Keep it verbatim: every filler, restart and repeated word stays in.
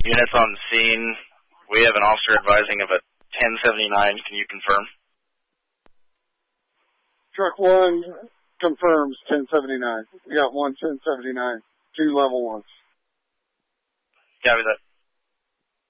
Units on scene. We have an officer advising of a ten seventy-nine. Can you confirm? Truck one confirms ten seventy-nine. We got one ten seventy-nine, two level ones. Copy that.